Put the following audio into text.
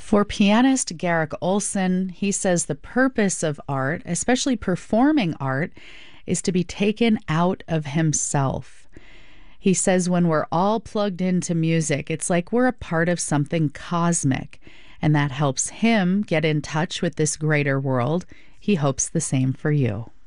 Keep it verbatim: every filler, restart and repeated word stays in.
For pianist Garrick Olson, he says the purpose of art, especially performing art, is to be taken out of himself. He says when we're all plugged into music, it's like we're a part of something cosmic, and that helps him get in touch with this greater world. He hopes the same for you.